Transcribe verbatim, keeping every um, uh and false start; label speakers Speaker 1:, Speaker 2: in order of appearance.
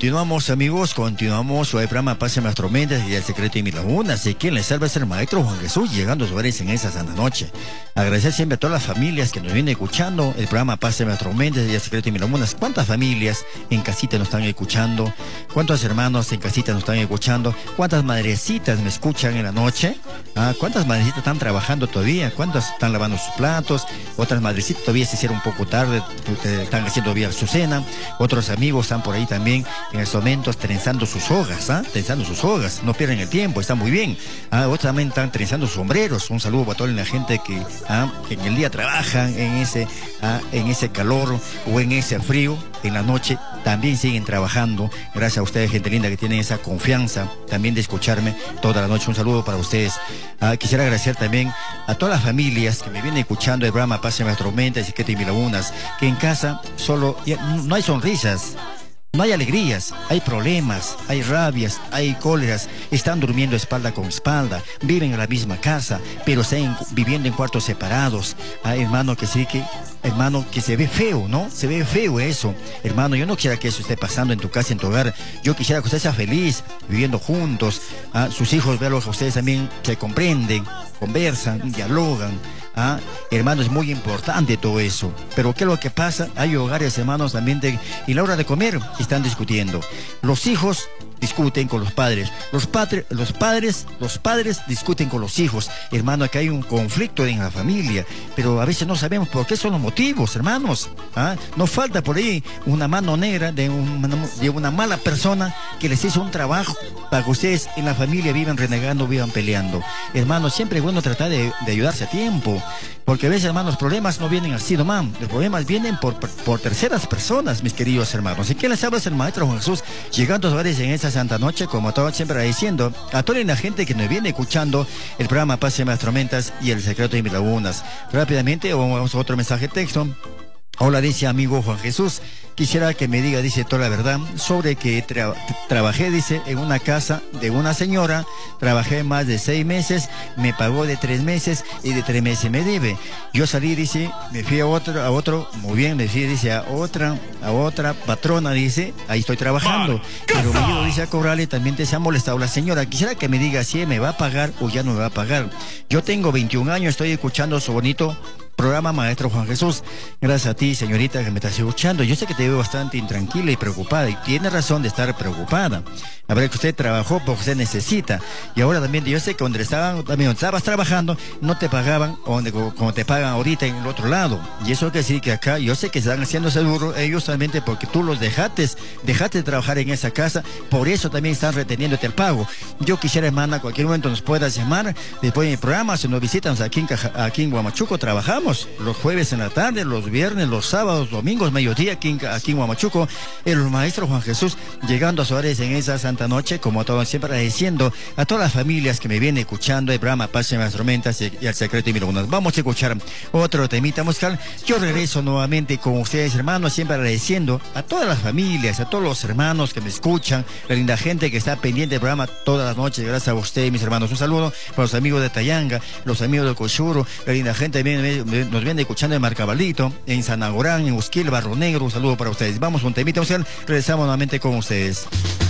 Speaker 1: Continuamos, amigos, continuamos. Hoy el programa Pásame las Tormentas y el secreto de mi laguna. Así que les salva es el maestro Juan Jesús, llegando a sus hogares en esa santa noche. Agradecer siempre a todas las familias que nos vienen escuchando el programa Pásame las Tormentas y el secreto de mi laguna. ¿Cuántas familias en casita nos están escuchando? ¿Cuántos hermanos en casita nos están escuchando? ¿Cuántas madrecitas me escuchan en la noche? ¿Ah? ¿Cuántas madrecitas están trabajando todavía? ¿Cuántas están lavando sus platos? Otras madrecitas todavía se hicieron un poco tarde, están haciendo todavía su cena. Otros amigos están por ahí también en estos momentos trenzando sus hojas, ¿ah? Trenzando sus hojas, no pierden el tiempo, está muy bien. ¿Ah? Otros también están trenzando sus sombreros. Un saludo para toda la gente que, ¿ah? que en el día trabajan en ese, ¿ah? en ese calor o en ese frío, en la noche también siguen trabajando. Gracias a ustedes, gente linda, que tienen esa confianza también de escucharme toda la noche. Un saludo para ustedes. Ah, quisiera agradecer también a todas las familias que me vienen escuchando el programa Pásame las Tormentas y que te lagunas, que en casa solo ya, no hay sonrisas. No hay alegrías, hay problemas, hay rabias, hay cóleras, están durmiendo espalda con espalda, viven en la misma casa, pero están viviendo en cuartos separados. Ah, hermano, que sí que, hermano, que se ve feo, ¿no? Se ve feo eso. Hermano, yo no quisiera que eso esté pasando en tu casa, en tu hogar. Yo quisiera que usted sea feliz, viviendo juntos. Ah, sus hijos, vean que ustedes también se comprenden, conversan, dialogan. Ah, hermano, es muy importante todo eso. Pero ¿qué es lo que pasa? Hay hogares, hermanos, también de, y a la hora de comer están discutiendo. Los hijos discuten con los padres. Los padres, los padres, los padres discuten con los hijos. Hermano, aquí hay un conflicto en la familia, pero a veces no sabemos por qué son los motivos, hermanos. ¿Ah? No falta por ahí una mano negra de, un, de una mala persona que les hizo un trabajo para que ustedes en la familia vivan renegando, vivan peleando. Hermanos, siempre es bueno tratar de, de ayudarse a tiempo, porque a veces, hermanos, los problemas no vienen así nomás. Los problemas vienen por, por, por terceras personas, mis queridos hermanos. ¿Y qué les habla? Es el maestro Juan Jesús, llegando a los hogares en esa santa noche, como todo siempre agradeciendo a toda la gente que nos viene escuchando el programa Pásame las Tormentas y el secreto de mis lagunas. Rápidamente vamos a otro mensaje de texto. Hola, dice amigo Juan Jesús, quisiera que me diga, dice, toda la verdad sobre que tra trabajé, dice, en una casa de una señora, trabajé más de seis meses, me pagó de tres meses y de tres meses me debe. Yo salí, dice, me fui a otro, a otro, muy bien, me fui, dice, a otra, a otra patrona, dice, ahí estoy trabajando, pero me ayudo, dice, a cobrarle, también te se ha molestado la señora. Quisiera que me diga si me va a pagar o ya no me va a pagar. Yo tengo veintiún años, estoy escuchando su bonito programa, maestro Juan Jesús. Gracias a ti, señorita, que me estás escuchando. Yo sé que te veo bastante intranquila y preocupada, y tiene razón de estar preocupada. A ver, que usted trabajó porque usted necesita, y ahora también yo sé que donde estaban, también donde estabas trabajando, no te pagaban donde, como te pagan ahorita en el otro lado. Y eso quiere decir que acá, yo sé que se están haciendo seguro ellos solamente porque tú los dejaste, dejaste de trabajar en esa casa, por eso también están reteniéndote el pago. Yo quisiera, hermana, cualquier momento nos puedas llamar, después de mi programa, si nos visitan aquí en, Caja, aquí en Huamachuco, trabajamos los jueves en la tarde, los viernes, los sábados, domingos, mediodía, aquí en, aquí en Huamachuco. El maestro Juan Jesús llegando a sus hogares en esa santa noche, como todos siempre agradeciendo a todas las familias que me vienen escuchando el programa Pásame las Tormentas y, y el secreto de mi laguna. Vamos a escuchar otro temita musical. Yo regreso nuevamente con ustedes, hermanos, siempre agradeciendo a todas las familias, a todos los hermanos que me escuchan, la linda gente que está pendiente del programa todas las noches. Gracias a ustedes, mis hermanos. Un saludo para los amigos de Tayanga, los amigos de Cochuro, la linda gente también nos viene escuchando en Marcabalito, en San Agorán, en Usquil, Barro Negro. Un saludo para ustedes. Vamos con un temita musical, regresamos nuevamente con ustedes.